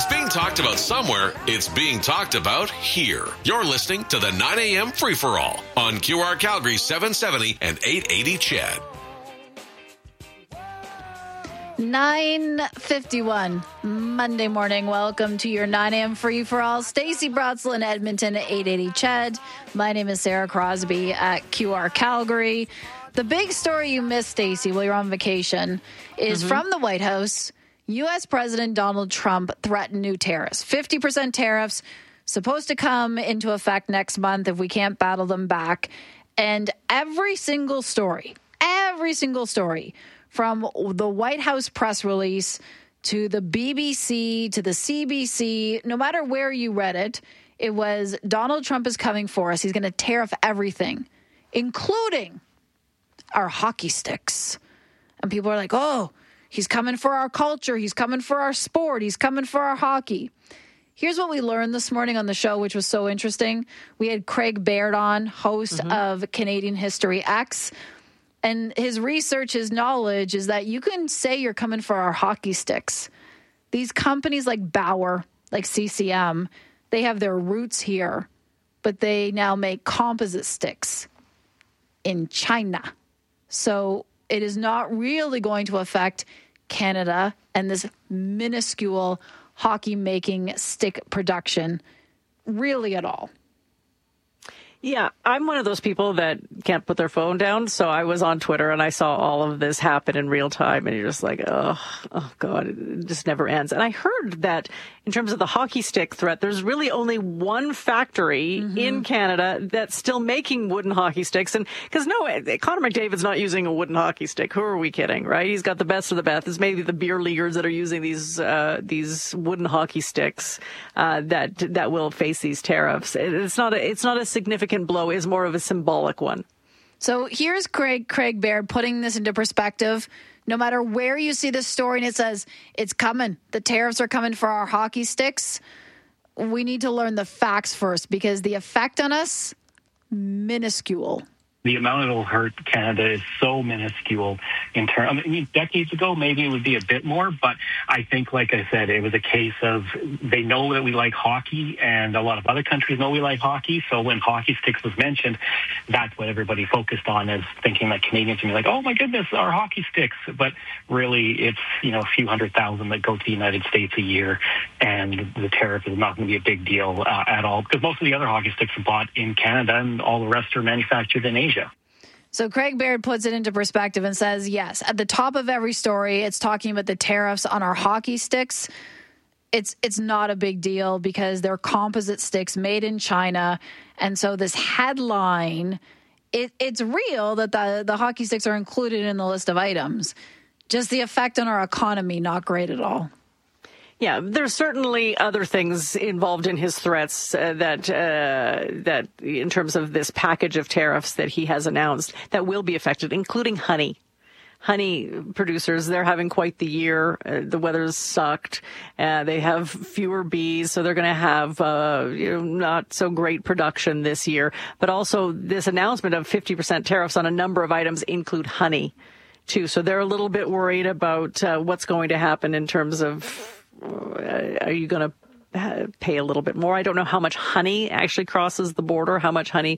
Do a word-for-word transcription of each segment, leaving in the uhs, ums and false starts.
it's being talked about somewhere, it's being talked about here. You're listening to the nine a.m. Free-for-All on Q R Calgary seven seventy and eight eighty C H E D. nine fifty-one Monday morning. Welcome to your nine a.m. Free-for-All. Stacey Brotzelin, Edmonton, eight eighty C H E D. My name is Sarah Crosby at Q R Calgary. The big story you missed, Stacey, while you're on vacation is mm-hmm. from the White House. U S. President Donald Trump threatened new tariffs. fifty percent tariffs supposed to come into effect next month if we can't battle them back. And every single story, every single story from the White House press release to the B B C to the C B C, no matter where you read it, it was Donald Trump is coming for us. He's going to tariff everything, including our hockey sticks. And people are like, oh, he's coming for our culture. He's coming for our sport. He's coming for our hockey. Here's what we learned this morning on the show, which was so interesting. We had Craig Baird on, host mm-hmm. of Canadian History X. And his research, his knowledge is that you can say you're coming for our hockey sticks. These companies like Bauer, like C C M, they have their roots here, but they now make composite sticks in China. So it is not really going to affect Canada and this minuscule hockey-making stick production really at all. Yeah, I'm one of those people that can't put their phone down. So I was on Twitter and I saw all of this happen in real time. And you're just like, oh, oh God, it just never ends. And I heard that in terms of the hockey stick threat, there's really only one factory mm-hmm. in Canada that's still making wooden hockey sticks. And because no, Connor McDavid's not using a wooden hockey stick. Who are we kidding, right? He's got the best of the best. It's maybe the beer leaguers that are using these uh, these wooden hockey sticks uh, that that will face these tariffs. It's not a, it's not a significant blow, is more of a symbolic one. So here's Craig Craig Baird putting this into perspective. No matter where you see this story and it says it's coming, the tariffs are coming for our hockey sticks, we need to learn the facts first because the effect on us, minuscule. The amount it'll hurt Canada is so minuscule in terms. I mean, decades ago, maybe it would be a bit more, but I think, like I said, it was a case of they know that we like hockey, and a lot of other countries know we like hockey. So when hockey sticks was mentioned, that's what everybody focused on, as thinking that Canadians would be like, "Oh my goodness, our hockey sticks!" But really, it's you know a few hundred thousand that go to the United States a year, and the tariff is not going to be a big deal uh, at all because most of the other hockey sticks are bought in Canada, and all the rest are manufactured in Asia. So Craig Baird puts it into perspective and says, yes, at the top of every story, it's talking about the tariffs on our hockey sticks. It's it's not a big deal because they're composite sticks made in China. And so this headline, it, it's real that the, the hockey sticks are included in the list of items. Just the effect on our economy, not great at all. Yeah, there's certainly other things involved in his threats uh, that uh, that in terms of this package of tariffs that he has announced that will be affected, including honey. Honey producers, they're having quite the year. Uh, the weather's sucked. Uh, they have fewer bees, so they're going to have uh, you know, not so great production this year. But also this announcement of fifty percent tariffs on a number of items include honey, too. So they're a little bit worried about uh, what's going to happen in terms of are you going to pay a little bit more? I don't know how much honey actually crosses the border, how much honey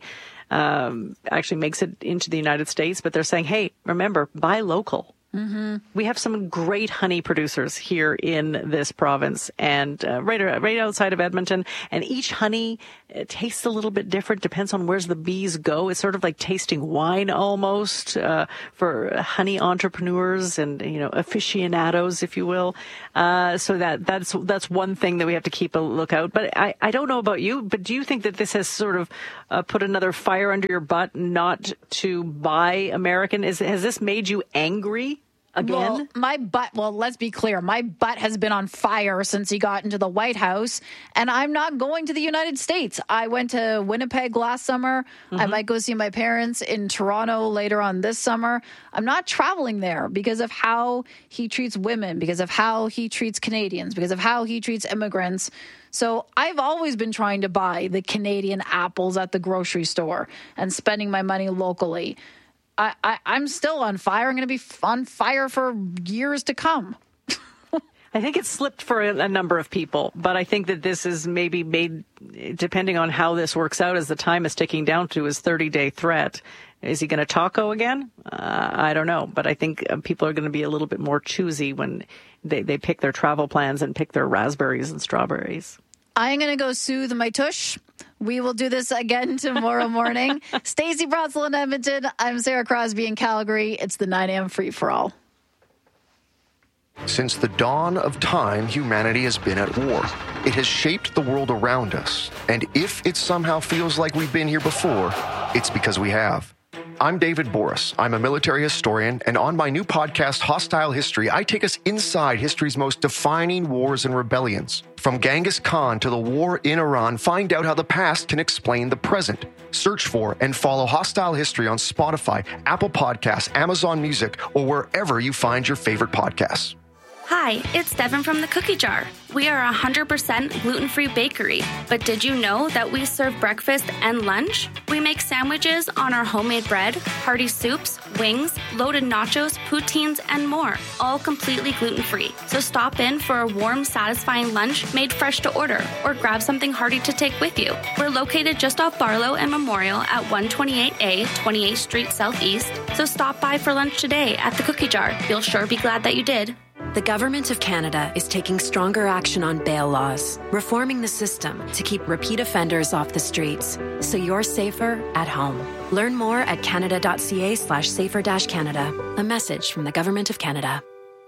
um, actually makes it into the United States. But they're saying, hey, remember, buy local. Mm-hmm. We have some great honey producers here in this province and uh, right, right outside of Edmonton. And each honey uh, tastes a little bit different, depends on where the bees go. It's sort of like tasting wine almost uh, for honey entrepreneurs and, you know, aficionados, if you will. Uh, so that that's that's one thing that we have to keep a lookout. But I, I don't know about you, but do you think that this has sort of uh, put another fire under your butt not to buy American? Is, has this made you angry? Again? Well, my butt, well, let's be clear. My butt has been on fire since he got into the White House, and I'm not going to the United States. I went to Winnipeg last summer. Mm-hmm. I might go see my parents in Toronto later on this summer. I'm not traveling there because of how he treats women, because of how he treats Canadians, because of how he treats immigrants. So I've always been trying to buy the Canadian apples at the grocery store and spending my money locally. I, I, I'm still on fire. I'm going to be on fire for years to come. I think it's slipped for a, a number of people, but I think that this is maybe made, depending on how this works out as the time is ticking down to his thirty-day threat. Is he going to taco again? Uh, I don't know, but I think uh, people are going to be a little bit more choosy when they, they pick their travel plans and pick their raspberries and strawberries. I'm going to go soothe my tush. We will do this again tomorrow morning. Stacey Brotzel in Edmonton. I'm Sarah Crosby in Calgary. It's the nine a.m. free-for-all. Since the dawn of time, humanity has been at war. It has shaped the world around us. And if it somehow feels like we've been here before, it's because we have. I'm David Boris. I'm a military historian, and on my new podcast, Hostile History, I take us inside history's most defining wars and rebellions. From Genghis Khan to the war in Iran, find out how the past can explain the present. Search for and follow Hostile History on Spotify, Apple Podcasts, Amazon Music, or wherever you find your favorite podcasts. Hi, it's Devin from the Cookie Jar. We are a one hundred percent gluten-free bakery, but did you know that we serve breakfast and lunch? We make sandwiches on our homemade bread, hearty soups, wings, loaded nachos, poutines, and more, all completely gluten-free. So stop in for a warm, satisfying lunch made fresh to order, or grab something hearty to take with you. We're located just off Barlow and Memorial at one twenty-eight A, twenty-eighth Street Southeast, so stop by for lunch today at the Cookie Jar. You'll sure be glad that you did. The Government of Canada is taking stronger action on bail laws, reforming the system to keep repeat offenders off the streets, so you're safer at home. Learn more at canada.ca slash safer dash Canada. A message from the Government of Canada.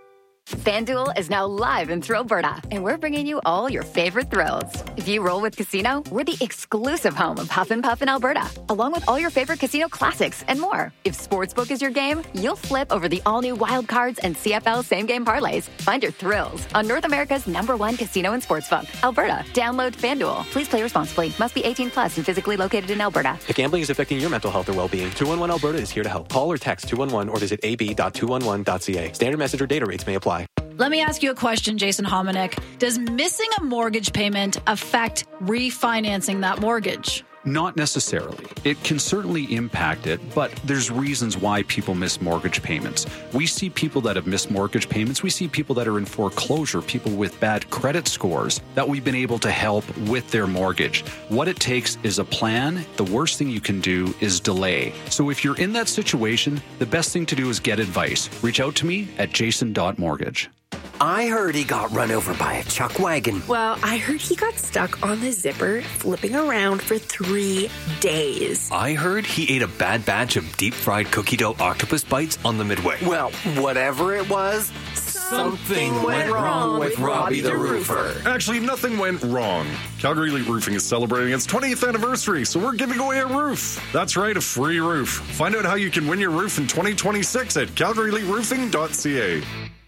FanDuel is now live in Thrill Alberta, and we're bringing you all your favorite thrills. If you roll with Casino, we're the exclusive home of Huff and Puff in Alberta, along with all your favorite casino classics and more. If Sportsbook is your game, you'll flip over the all-new Wild Cards and C F L same-game parlays. Find your thrills on North America's number one casino and sportsbook, Alberta. Download FanDuel. Please play responsibly. Must be eighteen plus and physically located in Alberta. If gambling is affecting your mental health or well-being, two one one Alberta is here to help. Call or text two one one or visit a b dot two one one dot c a. Standard message or data rates may apply. Let me ask you a question, Jason Hominick. Does missing a mortgage payment affect refinancing that mortgage? Not necessarily. It can certainly impact it, but there's reasons why people miss mortgage payments. We see people that have missed mortgage payments. We see people that are in foreclosure, people with bad credit scores that we've been able to help with their mortgage. What it takes is a plan. The worst thing you can do is delay. So if you're in that situation, the best thing to do is get advice. Reach out to me at jason dot mortgage. I heard he got run over by a chuck wagon. Well, I heard he got stuck on the zipper, flipping around for three days. I heard he ate a bad batch of deep-fried cookie dough octopus bites on the Midway. Well, whatever it was, something, something went wrong with Robbie the Roofer. Actually, nothing went wrong. Calgary Elite Roofing is celebrating its twentieth anniversary, so we're giving away a roof. That's right, a free roof. Find out how you can win your roof in twenty twenty-six at calgary elite roofing dot c a.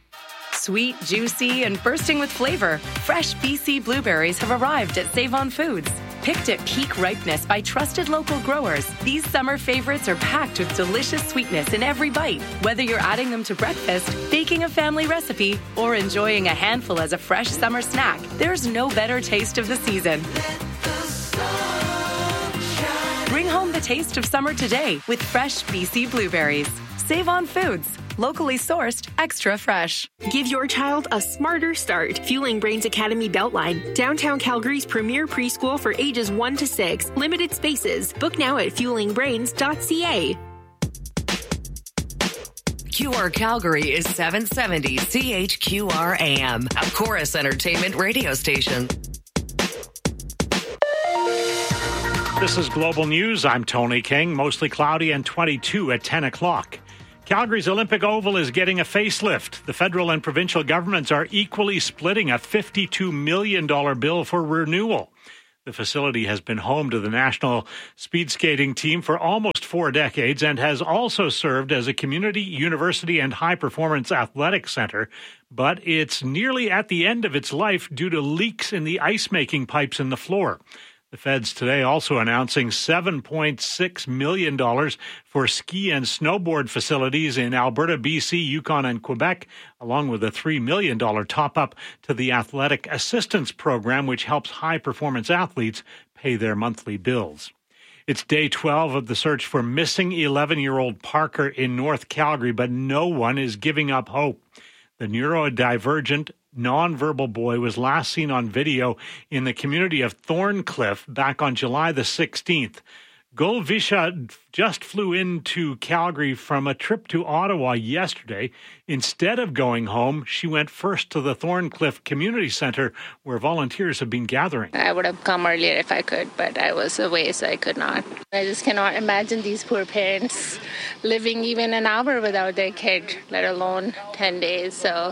Sweet, juicy, and bursting with flavor, fresh B C blueberries have arrived at Save-On Foods. Picked at peak ripeness by trusted local growers, these summer favorites are packed with delicious sweetness in every bite. Whether you're adding them to breakfast, baking a family recipe, or enjoying a handful as a fresh summer snack, there's no better taste of the season. Bring home the taste of summer today with fresh B C blueberries. Save-On Foods. Locally sourced, extra fresh. Give your child a smarter start. Fueling Brains Academy Beltline, downtown Calgary's premier preschool for ages one to six. Limited spaces. Book now at fueling brains dot c a. Q R Calgary is seven seventy C H Q R A M, a Chorus Entertainment radio station. This is Global News. I'm Tony King. Mostly cloudy and twenty-two at ten o'clock. Calgary's Olympic Oval is getting a facelift. The federal and provincial governments are equally splitting a fifty-two million dollars bill for renewal. The facility has been home to the national speed skating team for almost four decades and has also served as a community, university, and high-performance athletic center. But it's nearly at the end of its life due to leaks in the ice-making pipes in the floor. The feds today also announcing seven point six million dollars for ski and snowboard facilities in Alberta, B C, Yukon, and Quebec, along with a three million dollars top-up to the Athletic Assistance Program, which helps high-performance athletes pay their monthly bills. It's day twelve of the search for missing eleven-year-old Parker in North Calgary, but no one is giving up hope. The neurodivergent nonverbal boy was last seen on video in the community of Thorncliffe back on July the sixteenth. Gulvisha just flew into Calgary from a trip to Ottawa yesterday. Instead of going home, she went first to the Thorncliffe Community Centre where volunteers have been gathering. I would have come earlier if I could, but I was away, so I could not. I just cannot imagine these poor parents living even an hour without their kid, let alone ten days. So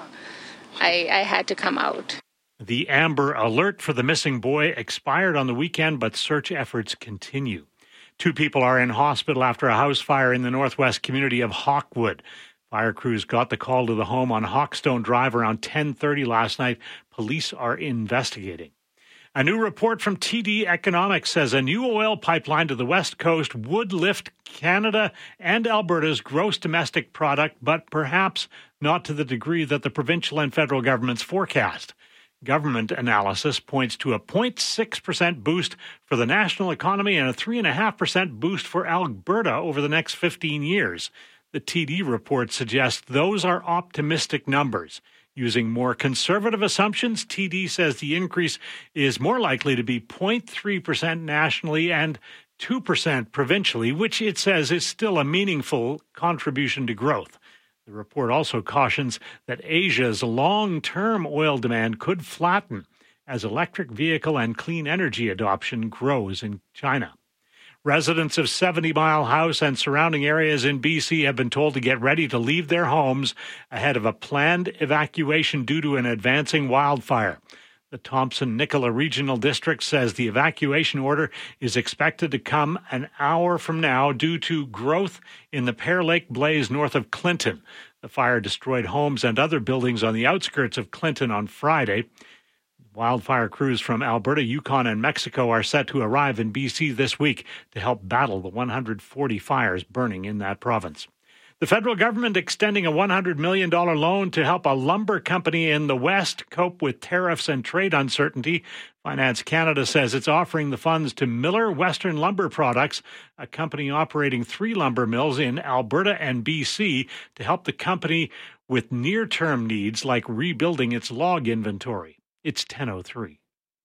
I, I had to come out. The Amber Alert for the missing boy expired on the weekend, but search efforts continue. Two people are in hospital after a house fire in the northwest community of Hawkwood. Fire crews got the call to the home on Hawkstone Drive around ten thirty last night. Police are investigating. A new report from T D Economics says a new oil pipeline to the west coast would lift Canada and Alberta's gross domestic product, but perhaps not to the degree that the provincial and federal governments forecast. Government analysis points to a zero point six percent boost for the national economy and a three point five percent boost for Alberta over the next fifteen years. The T D report suggests those are optimistic numbers. Using more conservative assumptions, T D says the increase is more likely to be zero point three percent nationally and two percent provincially, which it says is still a meaningful contribution to growth. The report also cautions that Asia's long-term oil demand could flatten as electric vehicle and clean energy adoption grows in China. Residents of seventy Mile House and surrounding areas in B C have been told to get ready to leave their homes ahead of a planned evacuation due to an advancing wildfire. The Thompson-Nicola Regional District says the evacuation order is expected to come an hour from now due to growth in the Pear Lake blaze north of Clinton. The fire destroyed homes and other buildings on the outskirts of Clinton on Friday. Wildfire crews from Alberta, Yukon, and Mexico are set to arrive in B C this week to help battle the one hundred forty fires burning in that province. The federal government extending a one hundred million dollars loan to help a lumber company in the West cope with tariffs and trade uncertainty. Finance Canada says it's offering the funds to Miller Western Lumber Products, a company operating three lumber mills in Alberta and B C, to help the company with near-term needs like rebuilding its log inventory. It's ten oh three.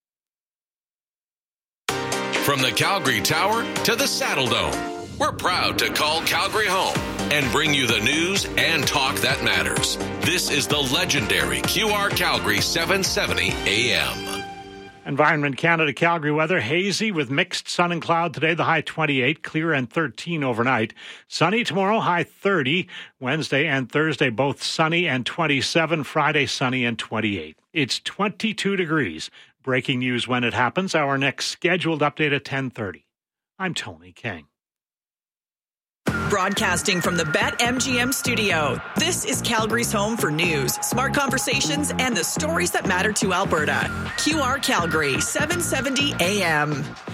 From the Calgary Tower to the Saddle Dome, we're proud to call Calgary home and bring you the news and talk that matters. This is the legendary Q R Calgary seven seventy A M. Environment Canada Calgary weather, hazy with mixed sun and cloud today, the high twenty-eight, clear and thirteen overnight. Sunny tomorrow, high thirty. Wednesday and Thursday, both sunny and twenty-seven. Friday, sunny and twenty-eight. It's twenty-two degrees. Breaking news when it happens. Our next scheduled update at ten thirty. I'm Tony King. Broadcasting from the BetMGM studio, this is Calgary's home for news, smart conversations, and the stories that matter to Alberta. Q R Calgary, seven seventy A M.